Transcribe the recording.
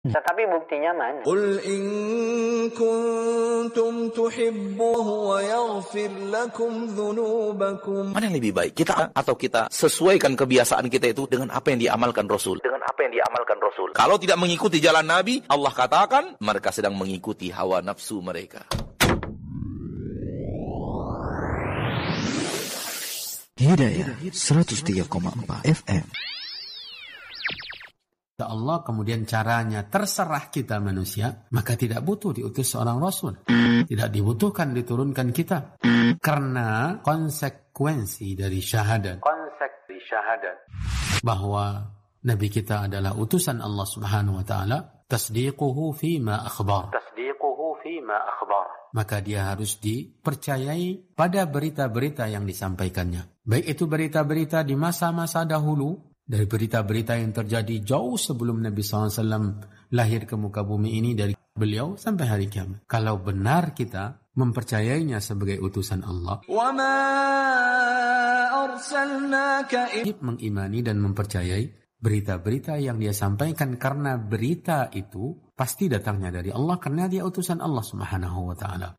Tetapi buktinya mana? Qul in kuntum tuhibbuhu wa yaghfir lakum dhunubakum. Mana yang lebih baik? Kita atau kita sesuaikan kebiasaan kita itu dengan apa yang diamalkan Rasul. Kalau tidak mengikuti jalan Nabi, Allah katakan mereka sedang mengikuti hawa nafsu mereka. Hidayah 103,4 FM. Allah, kemudian caranya terserah kita manusia, maka tidak butuh diutus seorang Rasul. Tidak dibutuhkan diturunkan kitab. Karena konsekuensi dari syahadat. Bahwa Nabi kita adalah utusan Allah Subhanahu wa Ta'ala. Tasdiquhu fima akhbar. Maka dia harus dipercayai pada berita-berita yang disampaikannya. Baik itu berita-berita di masa-masa dahulu, dari berita-berita yang terjadi jauh sebelum Nabi SAW lahir ke muka bumi ini, dari beliau sampai hari kiamat. Kalau benar kita mempercayainya sebagai utusan Allah, mengimani dan mempercayai berita-berita yang dia sampaikan, karena berita itu pasti datangnya dari Allah, karena dia utusan Allah Subhanahu wa Ta'ala.